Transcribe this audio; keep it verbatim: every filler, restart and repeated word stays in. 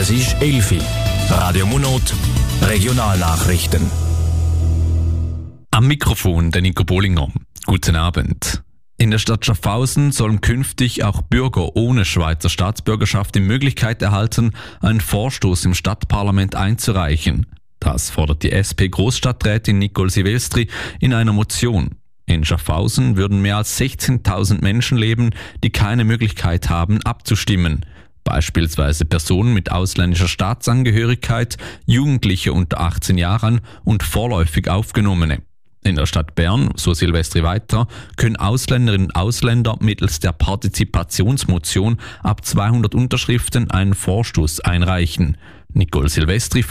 Es ist elf Uhr. Radio Munot, Regionalnachrichten. Am Mikrofon der Nico Bollinger. Guten Abend. In der Stadt Schaffhausen sollen künftig auch Bürger ohne Schweizer Staatsbürgerschaft die Möglichkeit erhalten, einen Vorstoß im Stadtparlament einzureichen. Das fordert die S P-Großstadträtin Nicole Silvestri in einer Motion. In Schaffhausen würden mehr als sechzehntausend Menschen leben, die keine Möglichkeit haben, abzustimmen. Beispielsweise Personen mit ausländischer Staatsangehörigkeit, Jugendliche unter achtzehn Jahren und vorläufig Aufgenommene. In der Stadt Bern, so Silvestri weiter, können Ausländerinnen und Ausländer mittels der Partizipationsmotion ab zweihundert Unterschriften einen Vorstoß einreichen. Nicole Silvestri